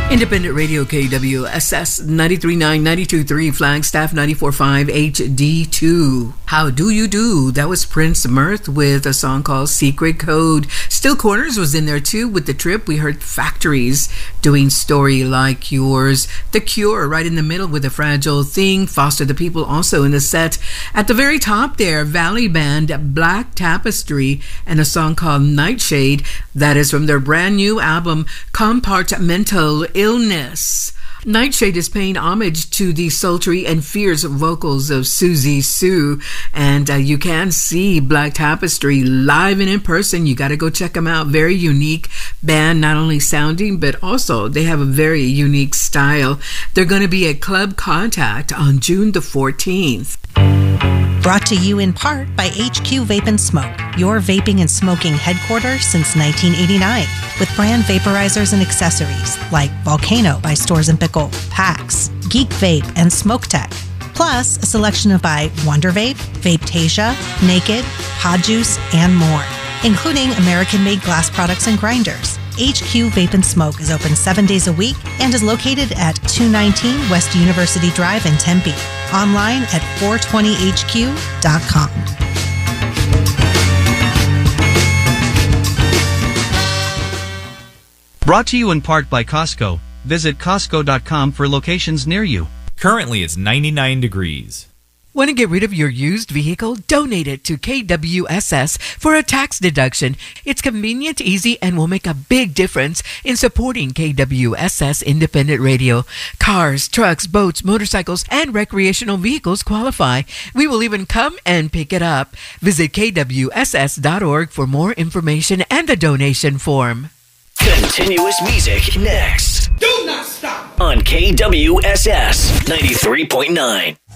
Independent Radio KWSS 93.9, 92.3, Flagstaff 94.5 HD2. How do you do? That was Prince Mirth with a song called Secret Code. Still Corners was in there too with The Trip. We heard Factories doing Story Like Yours. The Cure right in the middle with A Fragile Thing. Foster the People also in the set. At the very top there, Valley Band, Black Tapestry, and a song called Nightshade. That is from their brand new album, Compartmental Illness. Nightshade is paying homage to the sultry and fierce vocals of Susie Sue, and you can see Black Tapestry live and in person. You got to go check them out. Very unique band, not only sounding, but also they have a very unique style. They're going to be at Club Contact on June the 14th. Brought to you in part by HQ Vape and Smoke, your vaping and smoking headquarters since 1989, with brand vaporizers and accessories like Volcano by Stores & Pickle, PAX, Geek Vape, and Smoke Tech. Plus, a selection of by Wonder Vape, Vapetasia, Naked, Pod Juice, and more, including American-made glass products and grinders. HQ Vape and Smoke is open 7 days a week and is located at 219 West University Drive in Tempe. Online at 420hq.com. Brought to you in part by Costco. Visit Costco.com for locations near you. Currently, it's 99 degrees. Want to get rid of your used vehicle? Donate it to KWSS for a tax deduction. It's convenient, easy, and will make a big difference in supporting KWSS Independent Radio. Cars, trucks, boats, motorcycles, and recreational vehicles qualify. We will even come and pick it up. Visit KWSS.org for more information and a donation form. Continuous music next. Do not stop on KWSS 93.9.